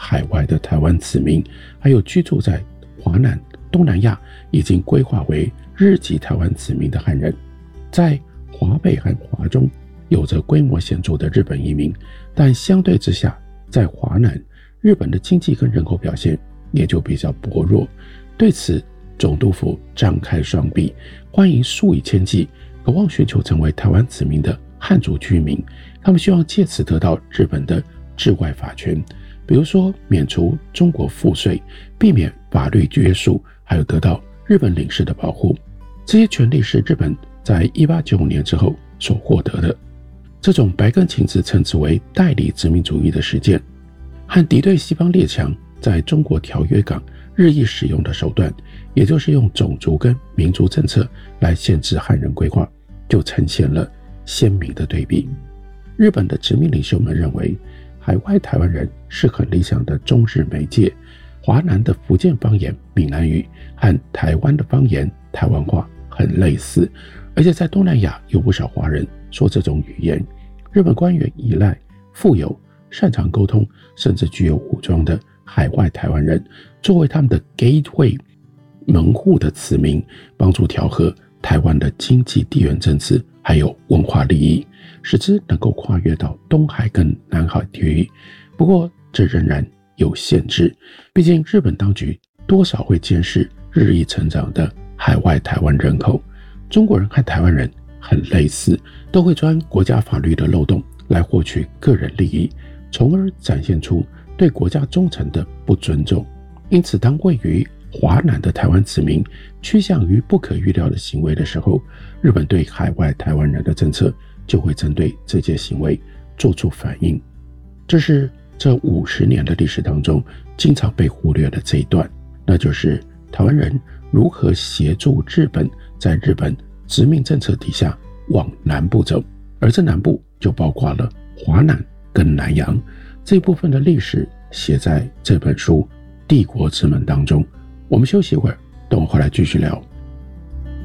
海外的台湾子民，还有居住在华南、东南亚已经规划为日籍台湾子民的汉人。在华北和华中有着规模显著的日本移民，但相对之下，在华南，日本的经济跟人口表现也就比较薄弱。对此，总督府张开双臂，欢迎数以千计渴望寻求成为台湾子民的汉族居民，他们希望借此得到日本的治外法权，比如说免除中国赋税，避免法律约束，还有得到日本领事的保护。这些权利是日本在1895年之后所获得的。这种白根情子称之为代理殖民主义的实践，和敌对西方列强在中国条约港日益使用的手段，也就是用种族跟民族政策来限制汉人规划，就呈现了鲜明的对比。日本的殖民领袖们认为，海外台湾人是很理想的中日媒介，华南的福建方言闽南语和台湾的方言台湾话很类似，而且在东南亚有不少华人说这种语言。日本官员依赖富有、擅长沟通，甚至具有武装的海外台湾人作为他们的 gateway 门户的子民，帮助调和台湾的经济、地缘政治还有文化利益，使之能够跨越到东海跟南海地域。不过这仍然有限制，毕竟日本当局多少会监视日益成长的海外台湾人口。中国人和台湾人很类似，都会钻国家法律的漏洞来获取个人利益，从而展现出对国家忠诚的不尊重。因此，当位于华南的台湾子民趋向于不可预料的行为的时候，日本对海外台湾人的政策就会针对这些行为做出反应。这是这50年的历史当中经常被忽略的这一段，那就是台湾人如何协助日本在日本殖民政策底下往南部走，而这南部就包括了华南跟南洋。这一部分的历史写在这本书《帝国之门》当中。我们休息一会儿，等我回来继续聊。